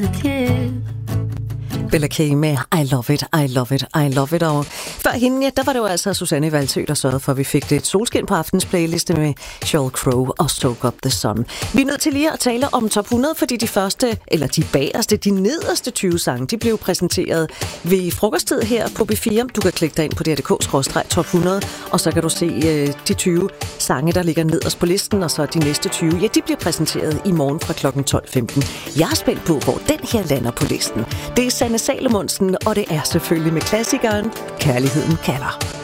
Bella K. med I Love It, I Love It, I Love It. Og før hende, ja, der var det jo altså Susanne Valsø, der sørgede for, at vi fik det et solskin på aftens playliste med Sheryl Crow og Soak Up The Sun. Vi er nødt til lige at tale om top 100, fordi de første, eller de bagerste, de nederste 20 sange, de blev præsenteret ved frokosttid her på B4. Du kan klikke dig ind på dr.dk/top 100, og så kan du se de 20 sange, der ligger nederst på listen, og så de næste 20, ja, de bliver præsenteret i morgen fra kl. 12:15. Jeg er spændt på, hvor den her lander på listen. Det er Sanne Salomonsen, og det er selvfølgelig med klassikeren Kærligheden kalder.